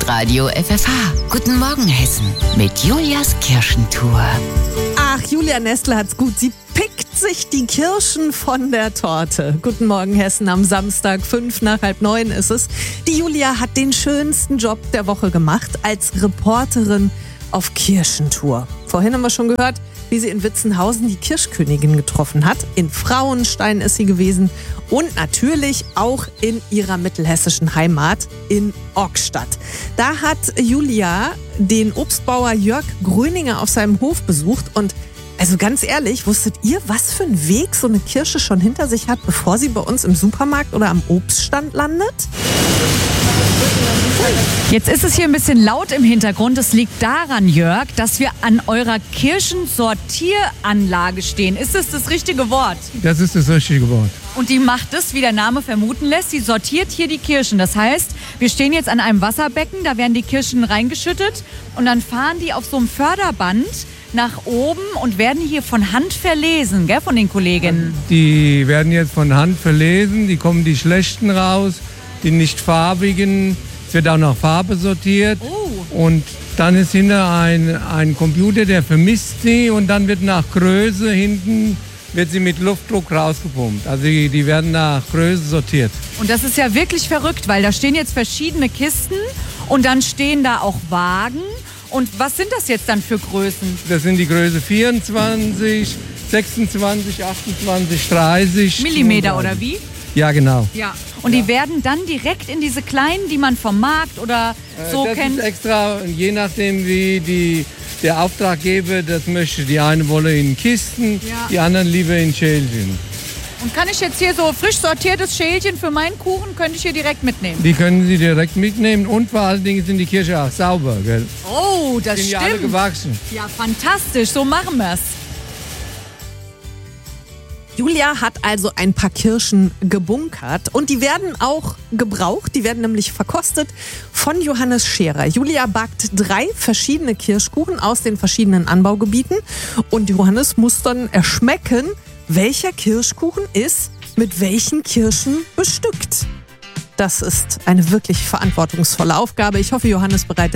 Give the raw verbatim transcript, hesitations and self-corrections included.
Hitradio F F H. Guten Morgen, Hessen. Mit Julias Kirschentour. Ach, Julia Nestle hat's gut. Sie pickt sich die Kirschen von der Torte. Guten Morgen, Hessen. Am Samstag, fünf nach halb neun ist es. Die Julia hat den schönsten Job der Woche gemacht als Reporterin auf Kirschentour. Vorhin haben wir schon gehört, wie sie in Witzenhausen die Kirschkönigin getroffen hat. In Frauenstein ist sie gewesen und natürlich auch in ihrer mittelhessischen Heimat in Ockstadt. Da hat Julia den Obstbauer Jörg Gröninger auf seinem Hof besucht und also ganz ehrlich, wusstet ihr, was für einen Weg so eine Kirsche schon hinter sich hat, bevor sie bei uns im Supermarkt oder am Obststand landet? Jetzt ist es hier ein bisschen laut im Hintergrund. Das liegt daran, Jörg, dass wir an eurer Kirschensortieranlage stehen. Ist das das richtige Wort? Das ist das richtige Wort. Und die macht es, wie der Name vermuten lässt. Sie sortiert hier die Kirschen. Das heißt, wir stehen jetzt an einem Wasserbecken, da werden die Kirschen reingeschüttet und dann fahren die auf so einem Förderband nach oben und werden hier von Hand verlesen, gell, von den Kolleginnen. Die werden jetzt von Hand verlesen, die kommen die schlechten raus, die nicht farbigen. Es wird auch nach Farbe sortiert. Oh. Und dann ist hinter ein, ein Computer, der vermisst sie und dann wird nach Größe hinten wird sie mit Luftdruck rausgepumpt. Also die, die werden nach Größe sortiert. Und das ist ja wirklich verrückt, weil da stehen jetzt verschiedene Kisten und dann stehen da auch Wagen. Und was sind das jetzt dann für Größen? Das sind die Größe vierundzwanzig, sechsundzwanzig, achtundzwanzig, dreißig. Millimeter oder wie? Ja, genau. Ja. Und ja. Die werden dann direkt in diese kleinen, die man vom Markt oder so äh, das kennt? Das ist extra, je nachdem wie die, der Auftraggeber das möchte. Die einen wollen in Kisten, Ja. die anderen lieber in Schälchen. Und kann ich jetzt hier so frisch sortiertes Schälchen für meinen Kuchen, könnte ich hier direkt mitnehmen? Die können Sie direkt mitnehmen und vor allen Dingen sind die Kirschen auch sauber, gell? Oh, das Sind stimmt. ja alle gewachsen. Ja, fantastisch, so machen wir's. Julia hat also ein paar Kirschen gebunkert und die werden auch gebraucht, die werden nämlich verkostet von Johannes Scherer. Julia backt drei verschiedene Kirschkuchen aus den verschiedenen Anbaugebieten und Johannes muss dann erschmecken, welcher Kirschkuchen ist mit welchen Kirschen bestückt. Das ist eine wirklich verantwortungsvolle Aufgabe. Ich hoffe, Johannes bereitet